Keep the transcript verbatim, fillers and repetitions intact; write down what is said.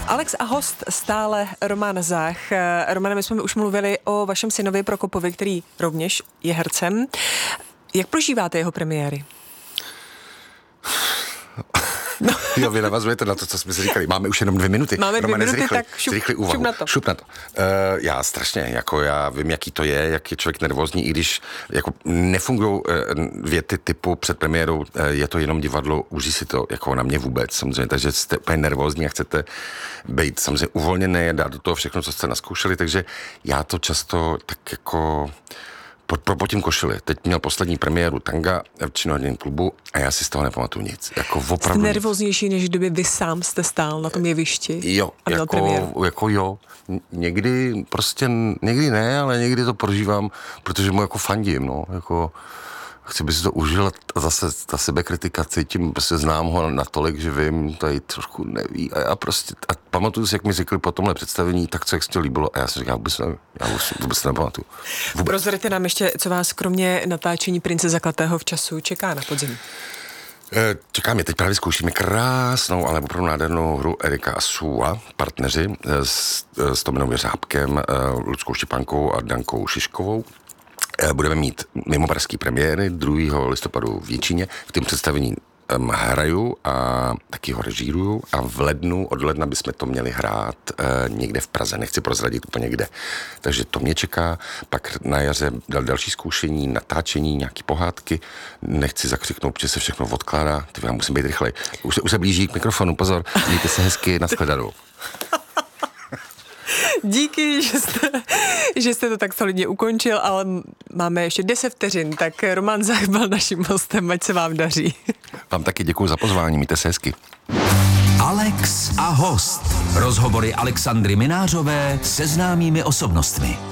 Alex a host stále Roman Zach. Romane, my jsme už mluvili o vašem synovi Prokopovi, který rovněž je hercem. Jak prožíváte jeho premiéry? No. Jo, vy navazujete na to, co jsme si říkali. Máme už jenom dvě minuty. Máme dvě Romane, minuty, zrychli, tak šup, zrychli šup na to. Šup na to. Uh, já strašně, jako já vím, jaký to je, jak je člověk nervózní, i když jako nefungují uh, věty typu před premiérou, uh, je to jenom divadlo, užij si to, jako na mě vůbec, samozřejmě, takže jste úplně nervózní a chcete být samozřejmě uvolněný a dát do toho všechno, co jste naskoušeli, takže já to často tak jako... propotím košili. Teď měl poslední premiéru Tanga v činoherním klubu a já si z toho nepamatuju nic. Jako opravdu. Jste nervóznější, než kdyby vy sám jste stál na tom jevišti? Jo, jako, jako jo. Někdy prostě, někdy ne, ale někdy to prožívám, protože mu jako fandím, no. Jako chci by si to užil a zase ta sebekritika cítím, prostě znám ho natolik, že vím, tady trošku neví a já prostě, a pamatuju si, jak mi řekli po tomhle představení, tak co jak se to líbilo a já si říkám, vůbec nevím, já vůbec, vůbec nepamatuju. Prozraďte nám ještě, co vás kromě natáčení Prince zakletého v času čeká na podzim. Čeká mě, teď právě zkoušíme krásnou, ale opravdu nádhernou hru Erika a Sua, partneři s, s Tominou Věřábkem, Ludskou Štěpánkou a Dankou Šiškovou. Budeme mít mimo pražský premiéry druhého listopadu v Jičíně. V tom představení um, hraju a taky ho režíruju a v lednu, od ledna bychom to měli hrát uh, někde v Praze. Nechci prozradit úplně kde. Takže to mě čeká. Pak na jaře dal další zkoušení, natáčení, nějaký pohádky. Nechci zakřiknout, protože se všechno odkládá. Ty já musím být rychlej. Už se, už se blíží k mikrofonu, pozor. Mějte se hezky, nashledanou. Díky, že jste, že jste to tak solidně ukončil, ale máme ještě deset vteřin, tak Roman Zach byl naším hostem, ať se vám daří. Vám taky děkuji za pozvání, mějte se hezky. Alex a host. Rozhovory Alexandry Minářové se známými osobnostmi.